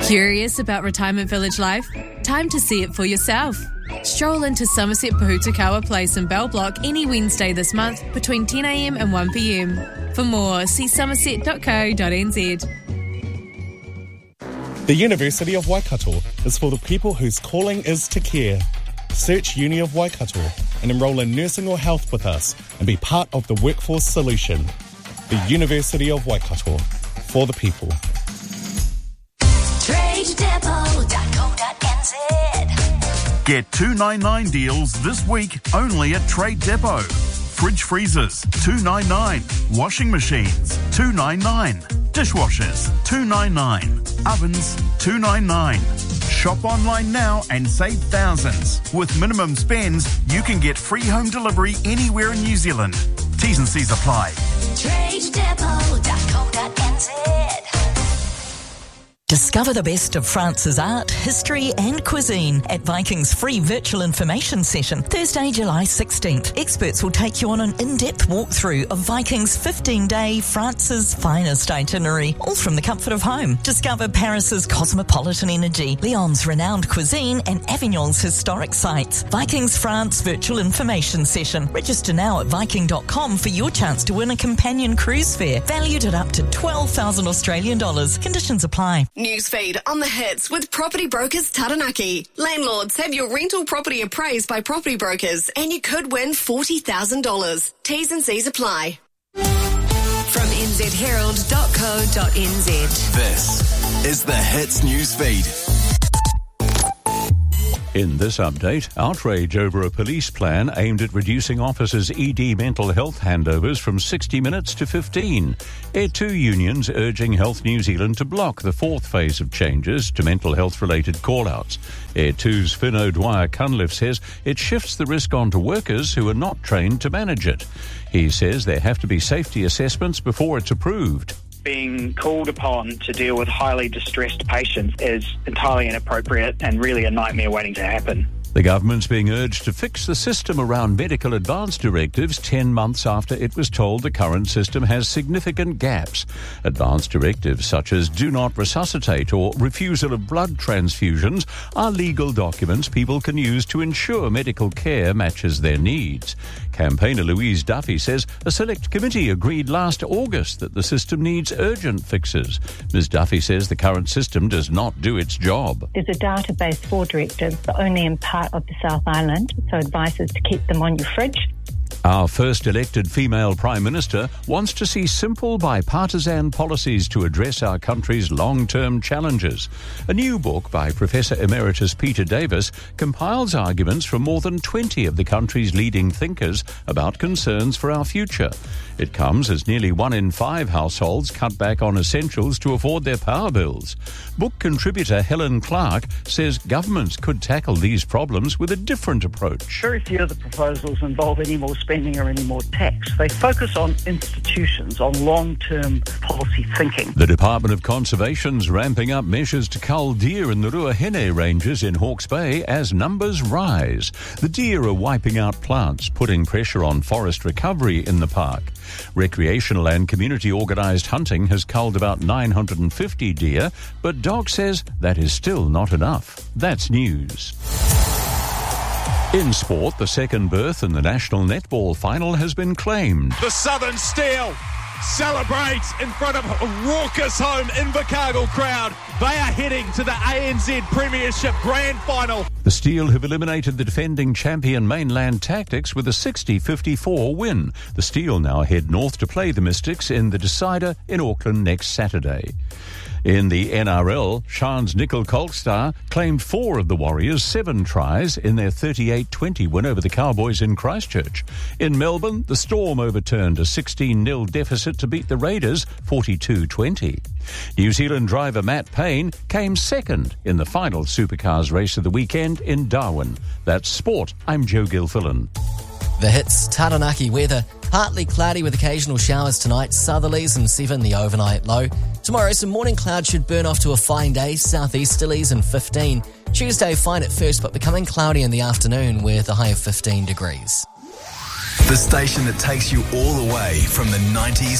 Curious about retirement village life? Time to see it for yourself. Stroll into Somerset Pohutukawa Place in Bell Block any Wednesday this month between 10am and 1pm. For more, see somerset.co.nz. The University of Waikato is for the people whose calling is to care. Search Uni of Waikato and enrol in nursing or health with us and be part of the workforce solution. The University of Waikato, for the people. TradeDepot.co.nz. Get $2.99 deals this week only at Trade Depot. Fridge freezers, $2.99. Washing machines, $2.99. Dishwashers, $2.99. Ovens, $2.99. Shop online now and save thousands. With minimum spends, you can get free home delivery anywhere in New Zealand. T's and C's apply. TradeDepot.co.nz. Discover the best of France's art, history and cuisine at Viking's free virtual information session, Thursday, July 16th. Experts will take you on an in-depth walkthrough of Viking's 15-day France's finest itinerary, all from the comfort of home. Discover Paris's cosmopolitan energy, Lyon's renowned cuisine and Avignon's historic sites. Viking's France virtual information session. Register now at viking.com for your chance to win a companion cruise fare valued at up to 12,000 Australian dollars. Conditions apply. Newsfeed on the hits with Property Brokers Taranaki. Landlords, have your rental property appraised by Property Brokers and you could win $40,000. T's and C's apply. From nzherald.co.nz. This is the Hits Newsfeed. In this update, outrage over a police plan aimed at reducing officers' ED mental health handovers from 60 minutes to 15. Air 2 unions urging Health New Zealand to block the fourth phase of changes to mental health-related call-outs. Air 2's Finn O'Dwyer-Cunliffe says it shifts the risk onto workers who are not trained to manage it. He says there have to be safety assessments before it's approved. Being called upon to deal with highly distressed patients is entirely inappropriate and really a nightmare waiting to happen. The government's being urged to fix the system around medical advance directives 10 months after it was told the current system has significant gaps. Advance directives such as do not resuscitate or refusal of blood transfusions are legal documents people can use to ensure medical care matches their needs. Campaigner Louise Duffy says a select committee agreed last August that the system needs urgent fixes. Ms Duffy says the current system does not do its job. There's a database for directives, but only in part of the South Island, so advice is to keep them on your fridge. Our first elected female Prime Minister wants to see simple bipartisan policies to address our country's long-term challenges. A new book by Professor Emeritus Peter Davis compiles arguments from more than 20 of the country's leading thinkers about concerns for our future. It comes as nearly 1 in 5 households cut back on essentials to afford their power bills. Book contributor Helen Clark says governments could tackle these problems with a different approach. Very few of the proposals involve any more spending or any more tax. They focus on institutions, on long-term policy thinking. The Department of Conservation's ramping up measures to cull deer in the Ruahine ranges in Hawke's Bay as numbers rise. The deer are wiping out plants, putting pressure on forest recovery in the park. Recreational and community organised hunting has culled about 950 deer, but DOC says that is still not enough. That's news. In sport, the second berth in the National Netball Final has been claimed. The Southern Steel celebrates in front of a raucous home Invercargill crowd. They are heading to the ANZ Premiership Grand Final. The Steel have eliminated the defending champion Mainland Tactics with a 60-54 win. The Steel now head north to play the Mystics in the decider in Auckland next Saturday. In the NRL, Sharns Nickel Colkstar claimed 4 of the Warriors' 7 tries in their 38-20 win over the Cowboys in Christchurch. In Melbourne, the Storm overturned a 16-0 deficit to beat the Raiders 42-20. New Zealand driver Matt Payne came second in the final Supercars race of the weekend in Darwin. That's sport. I'm Joe Gilfillan. The hits, Taranaki weather. Partly cloudy with occasional showers tonight. Southerlies and 7 the overnight low. Tomorrow, some morning clouds should burn off to a fine day. Southeasterlies and 15. Tuesday, fine at first, but becoming cloudy in the afternoon with a high of 15 degrees. The station that takes you all the way from the 90s